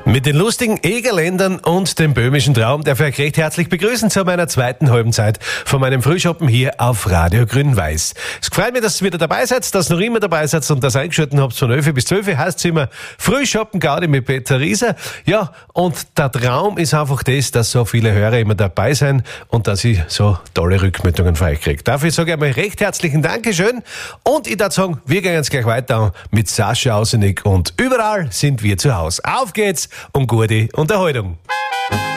Mit den lustigen Egerländern und dem böhmischen Traum darf ich euch recht herzlich begrüßen zu meiner zweiten halben Zeit von meinem Frühschoppen hier auf Radio Grün-Weiß. Es freut mich, dass ihr wieder dabei seid, dass ihr noch immer dabei seid und das eingeschaltet habt von 11 bis 12. Heißt es immer Frühschoppen Gaudi mit Peter Rieser. Ja, und der Traum ist einfach das, dass so viele Hörer immer dabei sein und dass ich so tolle Rückmeldungen von euch kriege. Dafür sage ich einmal recht herzlichen Dankeschön und ich würde sagen, wir gehen jetzt gleich weiter mit Sascha Ausenig und überall sind wir zu Hause. Auf geht's und gute Unterhaltung.